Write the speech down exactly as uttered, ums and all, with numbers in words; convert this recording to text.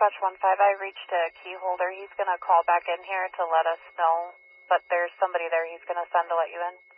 Dispatch one five, I reached a key holder. He's going to call back in here to let us know, but there's somebody there he's going to send to let you in.